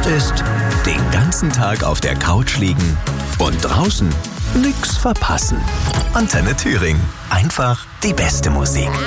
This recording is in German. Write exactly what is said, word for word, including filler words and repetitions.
Jetzt ist den ganzen Tag auf der Couch liegen und draußen nix verpassen. Antenne Thüringen. Einfach die beste Musik.